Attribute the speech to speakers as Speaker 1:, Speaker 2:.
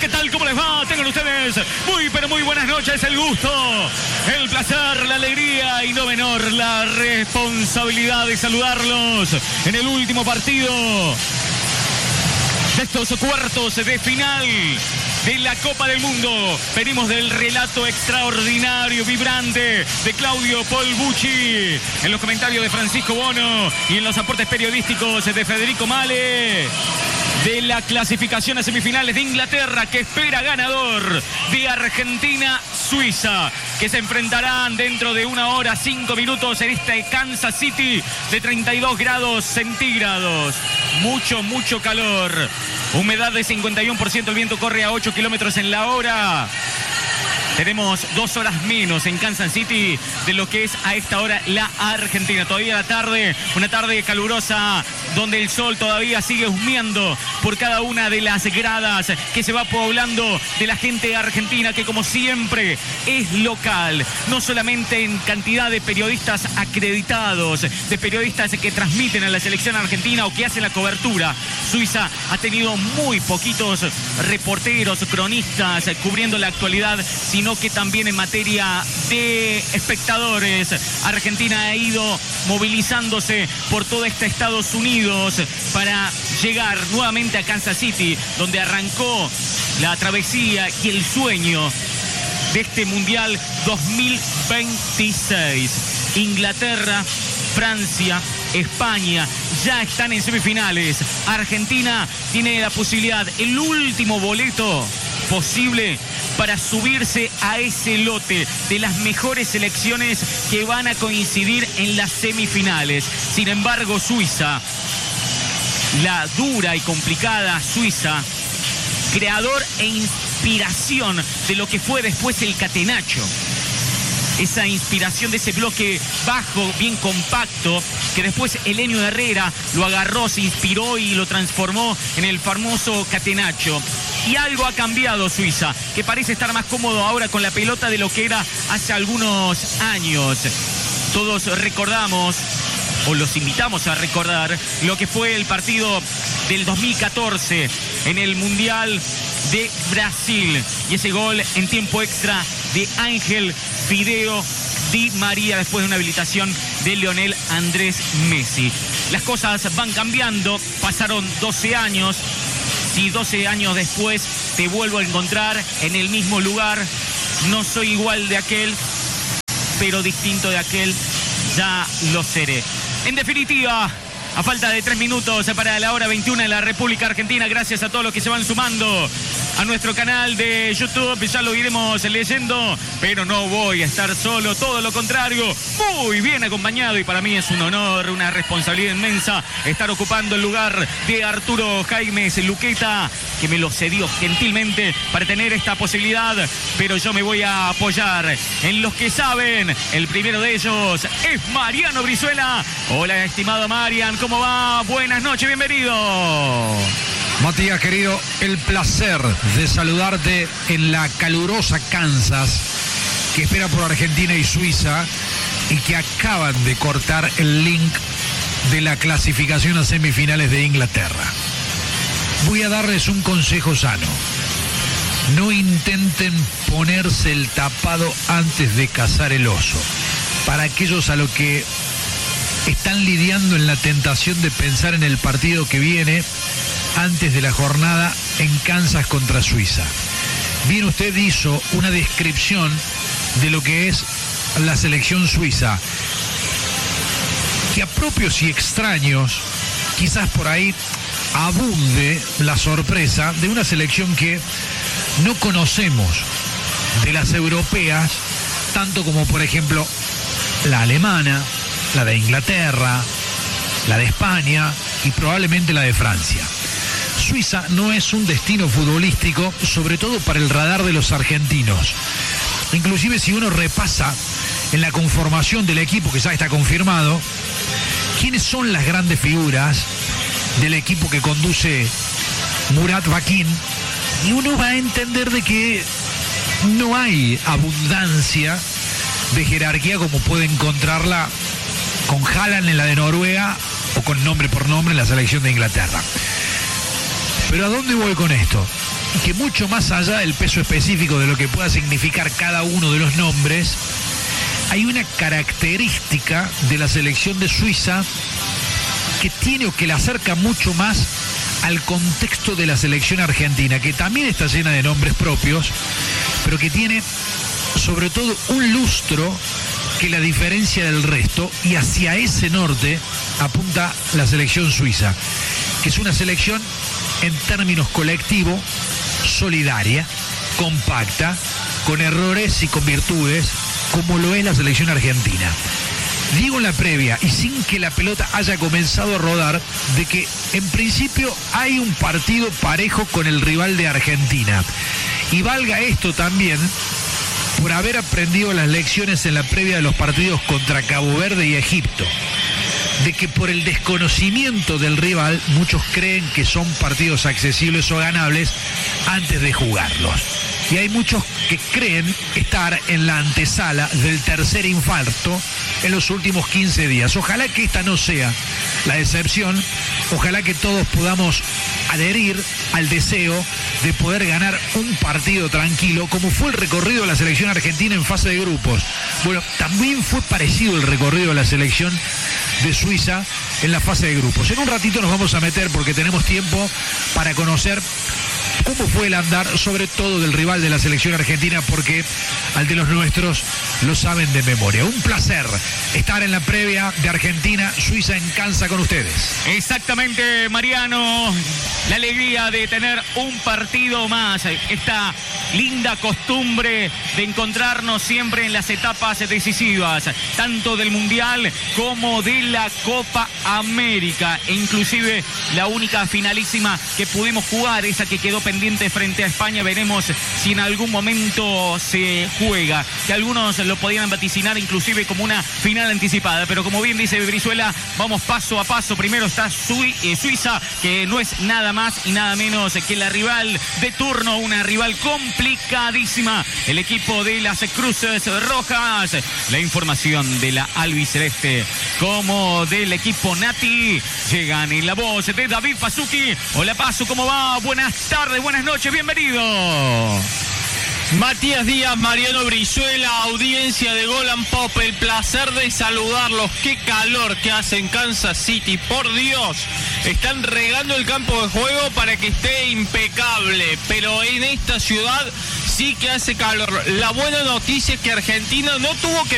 Speaker 1: ¿qué tal? ¿Cómo les va? Tengan ustedes muy, pero muy buenas noches. El gusto, el placer, la alegría y no menor, la responsabilidad de saludarlos en el último partido de estos cuartos de final de la Copa del Mundo. Venimos del relato extraordinario, vibrante de Claudio Polbucci, en los comentarios de Francisco Bono y en los aportes periodísticos de Federico Male, de la clasificación a semifinales de Inglaterra, que espera ganador de Argentina-Suiza, que se enfrentarán dentro de 1 hora 5 minutos en este Kansas City de 32 grados centígrados. Mucho calor. Humedad de 51%, el viento corre a 8 kilómetros en la hora. Tenemos 2 horas menos en Kansas City de lo que es a esta hora la Argentina. Todavía la tarde, una tarde calurosa donde el sol todavía sigue humeando por cada una de las gradas que se va poblando de la gente argentina, que como siempre es local. No solamente en cantidad de periodistas acreditados, de periodistas que transmiten a la selección argentina o que hacen la cobertura. Suiza ha tenido muy poquitos reporteros, cronistas cubriendo la actualidad, sino que también en materia de espectadores. Argentina ha ido movilizándose por todo este Estados Unidos para llegar nuevamente a Kansas City, donde arrancó la travesía y el sueño de este Mundial 2026. Inglaterra, Francia, España ya están en semifinales. Argentina tiene la posibilidad, el último boleto posible para subirse a ese lote de las mejores selecciones que van a coincidir en las semifinales. Sin embargo, Suiza, la dura y complicada Suiza, creador e inspiración de lo que fue después el catenacho. Esa inspiración de ese bloque bajo, bien compacto, que después Helenio Herrera lo agarró, se inspiró y lo transformó en el famoso catenacho. Y algo ha cambiado Suiza, que parece estar más cómodo ahora con la pelota de lo que era hace algunos años. Todos recordamos, o los invitamos a recordar, lo que fue el partido del 2014 en el Mundial de Brasil. Y ese gol en tiempo extra de Ángel Fideo Di María después de una habilitación de Lionel Andrés Messi. Las cosas van cambiando, pasaron 12 años. Si 12 años después te vuelvo a encontrar en el mismo lugar, no soy igual de aquel, pero distinto de aquel, ya lo seré. En definitiva, a falta de 3 minutos para la hora 21 en la República Argentina, gracias a todos los que se van sumando a nuestro canal de YouTube, ya lo iremos leyendo, pero no voy a estar solo, todo lo contrario, muy bien acompañado, y para mí es un honor, una responsabilidad inmensa estar ocupando el lugar de Arturo Jaimes Luqueta, que me lo cedió gentilmente para tener esta posibilidad, pero yo me voy a apoyar en los que saben. El primero de ellos es Mariano Brizuela. Hola, estimado Marian, ¿cómo va? Buenas noches, bienvenido.
Speaker 2: Matías, querido, el placer de saludarte en la calurosa Kansas, que espera por Argentina y Suiza, y que acaban de cortar el link de la clasificación a semifinales de Inglaterra. Voy a darles un consejo sano. No intenten ponerse el tapado antes de cazar el oso. Para aquellos a los que están lidiando en la tentación de pensar en el partido que viene antes de la jornada en Kansas contra Suiza. Bien, usted hizo una descripción de lo que es la selección suiza, que a propios y extraños quizás por ahí abunde la sorpresa de una selección que no conocemos de las europeas, tanto como por ejemplo la alemana, la de Inglaterra, la de España y probablemente la de Francia. Suiza no es un destino futbolístico, sobre todo para el radar de los argentinos. Inclusive si uno repasa en la conformación del equipo, que ya está confirmado, quiénes son las grandes figuras del equipo que conduce Murat Bakin, y uno va a entender de que no hay abundancia de jerarquía como puede encontrarla con Haaland en la de Noruega o con nombre por nombre en la selección de Inglaterra. Pero ¿a dónde voy con esto? que mucho más allá del peso específico de lo que pueda significar cada uno de los nombres, hay una característica de la selección de Suiza que tiene o que la acerca mucho más al contexto de la selección argentina, que también está llena de nombres propios, pero que tiene sobre todo un lustro que la diferencia del resto, y hacia ese norte apunta la selección suiza, que es una selección en términos colectivos solidaria, compacta, con errores y con virtudes, como lo es la selección argentina. Digo en la previa, y sin que la pelota haya comenzado a rodar, de que en principio hay un partido parejo con el rival de Argentina. Y valga esto también por haber aprendido las lecciones en la previa de los partidos contra Cabo Verde y Egipto, de que por el desconocimiento del rival muchos creen que son partidos accesibles o ganables antes de jugarlos. Y hay muchos que creen estar en la antesala del tercer infarto en los últimos 15 días. Ojalá que esta no sea la excepción. Ojalá que todos podamos adherir al deseo de poder ganar un partido tranquilo, como fue el recorrido de la selección argentina en fase de grupos. Bueno, también fue parecido el recorrido de la selección de Suiza en la fase de grupos. En un ratito nos vamos a meter, porque tenemos tiempo para conocer cómo fue el andar, sobre todo del rival de la selección argentina, porque al de los nuestros lo saben de memoria. Un placer estar en la previa de Argentina-Suiza en Cansa con ustedes.
Speaker 1: Exactamente, Mariano. La alegría de tener un partido más. Esta linda costumbre de encontrarnos siempre en las etapas decisivas, tanto del Mundial como de la Copa América. E inclusive la única finalísima que pudimos jugar, esa que quedó pendiente frente a España. Veremos si en algún momento se juega, que algunos lo podían vaticinar inclusive como una final anticipada, pero como bien dice Brizuela, vamos paso a paso. Primero está Suiza, que no es nada más y nada menos que la rival de turno, una rival complicadísima, el equipo de las Cruces Rojas. La información de la albiceleste como del equipo Nati llegan en la voz de David Pasuki. Hola Pasu, ¿cómo va? Buenas tardes, buenas noches, bienvenido.
Speaker 3: Matías Díaz, Mariano Brizuela, audiencia de Gol and Pop, el placer de saludarlos. Qué calor que hace en Kansas City, por Dios. Están regando el campo de juego para que esté impecable, pero en esta ciudad sí que hace calor. La buena noticia es que Argentina no tuvo que